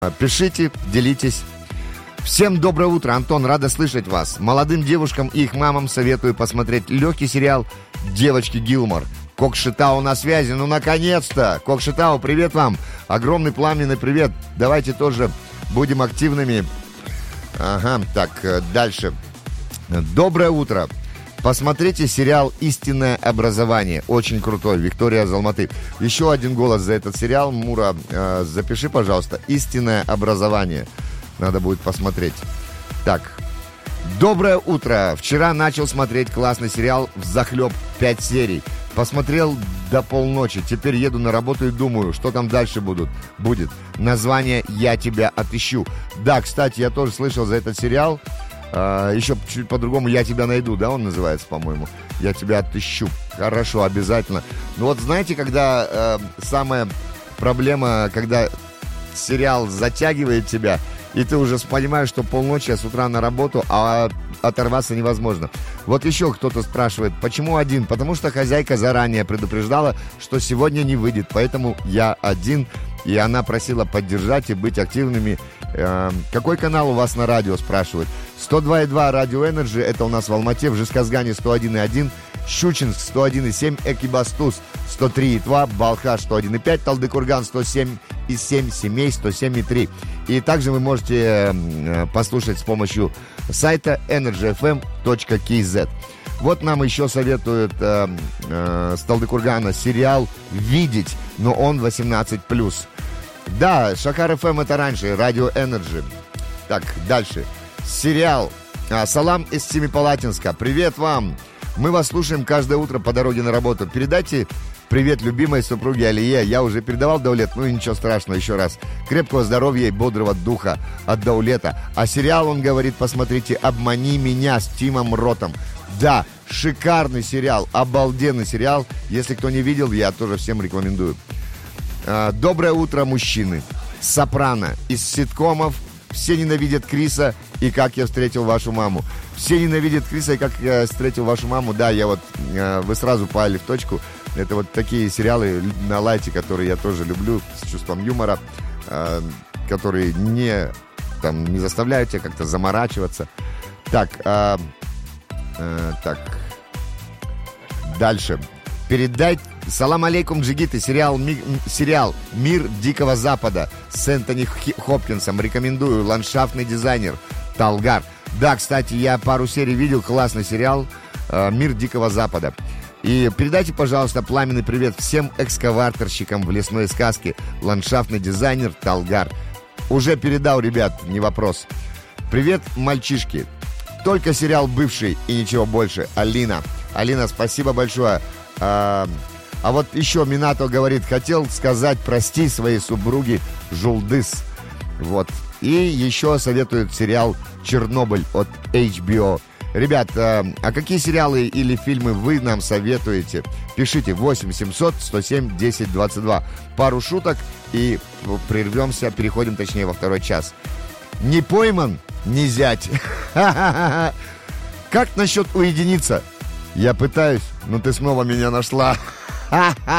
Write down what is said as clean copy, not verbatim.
Пишите, делитесь. Всем доброе утро, Антон, рада слышать вас. Молодым девушкам и их мамам советую посмотреть легкий сериал «Девочки Гилмор». Кокшетау на связи, ну наконец-то! Кокшетау, привет вам! Огромный пламенный привет! Давайте тоже будем активными. Ага, так, дальше. Доброе утро! Посмотрите сериал «Истинное образование». Очень крутой. Виктория из Алматы. Еще один голос за этот сериал. Мура, запиши, пожалуйста. «Истинное образование». Надо будет посмотреть. Так. Доброе утро. Вчера начал смотреть классный сериал «Взахлеб». 5 серий. Посмотрел до полночи. Теперь еду на работу и думаю, что там дальше будет. Название «Я тебя отыщу». Да, кстати, я тоже слышал за этот сериал. Еще чуть по-другому «Я тебя найду», да, он называется, по-моему. «Я тебя отыщу». Хорошо, обязательно. Ну вот знаете, когда самая проблема, когда сериал затягивает тебя, и ты уже понимаешь, что полночи, а с утра на работу, а оторваться невозможно. Вот еще кто-то спрашивает, почему один? Потому что хозяйка заранее предупреждала, что сегодня не выйдет, поэтому я один. И она просила поддержать и быть активными. Какой канал у вас на радио, спрашивают. 102,2 Радио Энерджи, это у нас в Алмате, в Жезказгане 101,1, Щучинск 101,7, Экибастуз 103,2, Балхаш 101,5, Талдыкурган 107,7, Семей 107,3. И также вы можете послушать с помощью сайта energyfm.kz. Вот нам еще советуют с Талдыкургана сериал «Видеть», но он 18+. Да, Шахар ФМ это раньше, Радио Энерджи. Так, дальше. Сериал «Салам из Семипалатинска». Привет вам! Мы вас слушаем каждое утро по дороге на работу. Передайте привет любимой супруге Алие. Я уже передавал Даулет, ну и ничего страшного, еще раз. Крепкого здоровья и бодрого духа от Даулета. А сериал, он говорит, посмотрите «Обмани меня» с Тимом Ротом. Да, шикарный сериал, обалденный сериал. Если кто не видел, я тоже всем рекомендую. Доброе утро, мужчины. Сопрано из ситкомов. Все ненавидят Криса и «Как я встретил вашу маму». Все ненавидят Криса и «Как я встретил вашу маму». Да, вы сразу попали в точку. Это вот такие сериалы на лайте, которые я тоже люблю, с чувством юмора, которые не заставляют тебя как-то заморачиваться. Так, дальше. Передайте. Салам алейкум, джигиты. Сериал «Мир Дикого Запада» с Энтони Хопкинсом. Рекомендую. Ландшафтный дизайнер Талгар. Да, кстати, я пару серий видел. Классный сериал «Мир Дикого Запада». И передайте, пожалуйста, пламенный привет всем экскаваторщикам в лесной сказке. Ландшафтный дизайнер Талгар. Уже передал, ребят, не вопрос. Привет, мальчишки. Только сериал «Бывший» и ничего больше. Алина, спасибо большое. А вот еще Минато говорит, хотел сказать прости своей супруге Жулдыс. Вот. И еще советует сериал «Чернобыль» от HBO. Ребят, а какие сериалы или фильмы вы нам советуете? Пишите 8 700 107 10 22. Пару шуток и прервемся, переходим точнее во второй час. Не пойман, не зять. Как насчет уединиться? Я пытаюсь, но ты снова меня нашла.